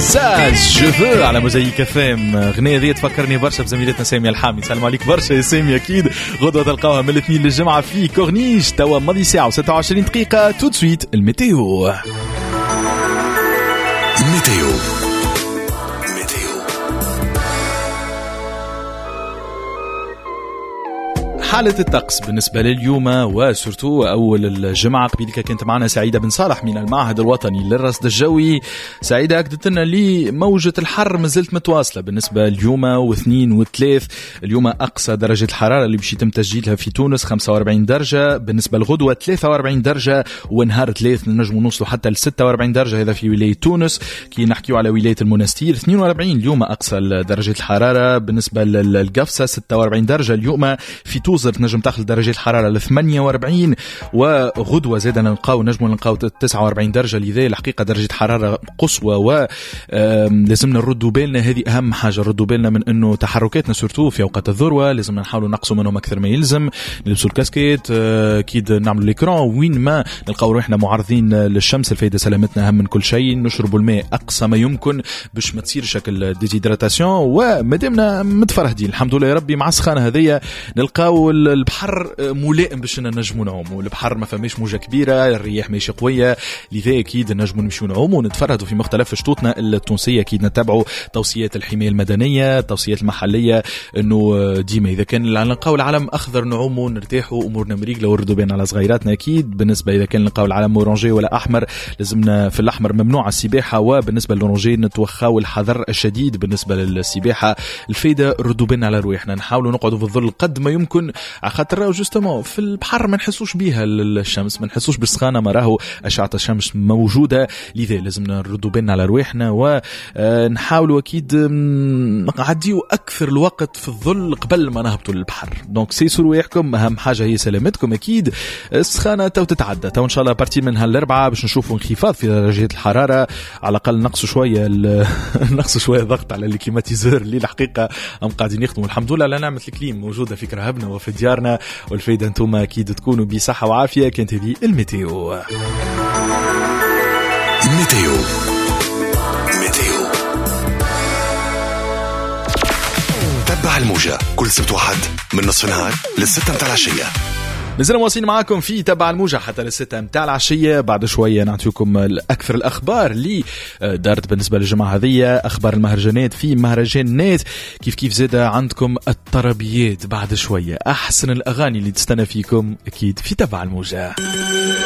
زاز جوفو على موزايك افام. غنية ذي تفكرني برشا بزميلتنا سامية الحامي. سلام عليك برشا يا سامية. اكيد غدوة تلقاوها من الاثنين للجمعة في كورنيش. توا ماضي ساعة و26 دقيقة. تو سويت الميتيو. حالة الطقس بالنسبة لليوم وسورتو أول الجمعة قبيلك كانت معنا سعيدة بن صالح من المعهد الوطني للرصد الجوي. سعيدة أكدت لنا لي موجة الحر مازلت متواصلة بالنسبة اليوم واثنين وثلاث. اليوم أقصى درجة الحرارة اللي باش يتم تسجيلها في تونس 45 درجة، بالنسبة للغدوة 43 درجة، ونهار ثلاث نجم نوصلوا حتى ل 46 درجة هذا في ولاية تونس. كي نحكيو على ولاية المنستير 42 اليوم أقصى درجة الحرارة، بالنسبة للقفصة 46 درجة اليوم. في توزر نجم تاخذ درجة الحرارة ل 48، وغدوة زادنا نلقاو 49 درجة. لذا الحقيقة درجة حرارة قصوى، ولازمنا نردوا بالنا. هذه أهم حاجة، نردوا بالنا من أنه تحركاتنا سورتو في أوقات الذروة لازمنا نحاولوا نقصوا منهم أكثر ما يلزم. نلبسوا الكاسكيت، أكيد نعملوا الإكران وين ما نلقاو روحنا معرضين للشمس. الفايدة سلامتنا أهم من كل شيء. نشربوا الماء أقصى ما يمكن باش ما تصير شكل ديزيدراتاسيون. ومادامنا متفرهدين الحمد لله يا ربي مع السخانة هذية نلقاو البحر ملائم باش نجموا نعوموا. البحر ما فماش موجة كبيرة، الرياح ماشي قوية، لذا أكيد نجموا نمشيو نعوموا ونتفرهدوا في مختلف شطوطنا التونسية. أكيد نتابعوا توصيات الحماية المدنية، توصيات المحلية، إنه ديما إذا كان نلقاو العلم أخضر نعوموا نرتاحوا أمورنا مريقلة وردوا بين على صغيراتنا. أكيد بالنسبة إذا كان نلقاو العلم أورانجي ولا أحمر لازمنا في الأحمر ممنوع السباحة، وبالنسبة للأورانجي نتوخاو الحذر الشديد. بالنسبة للسباحة الفايدة ردوا بين على رواحنا، نحاولوا نقعدوا في الظل قد ما يمكن، خاطر جوستومون في البحر ما نحسوش بيها الشمس، ما نحسوش بالسخانه، ما راهو اشعه الشمس موجوده. لذا لازمنا نردوا بالنا على رواحنا ونحاولوا اكيد نقعديو اكثر الوقت في الظل قبل ما نهبطوا للبحر. دونك سيسوا رواحكم، اهم حاجه هي سلامتكم. اكيد السخانه تو تتعدى، تو ان شاء الله بارتي من هالاربعه باش نشوفوا انخفاض في درجات الحراره، على الاقل نقصوا شويه نقصوا شويه ضغط على الكليماتيزور اللي الحقيقه هم قاعدين يخدموا. الحمد لله على نعمه الكليم موجوده في كرهبنا وفي ديارنا، والفايدة انتم اكيد تكونوا بصحة وعافية. كانت هذه الميتيو. تبع الموجة كل سبت واحد من نصف النهار للستة متاع العشية. نزلنا مواصلين معاكم في تبع الموجة حتى للستة متاع العشية. بعد شوية نعطيكم أكثر الأخبار اللي دارت بالنسبة للجماعة هذية، أخبار المهرجانات في مهرجانات، كيف زادة عندكم الطربيات بعد شوية، أحسن الأغاني اللي تستنى فيكم أكيد في تبع الموجة.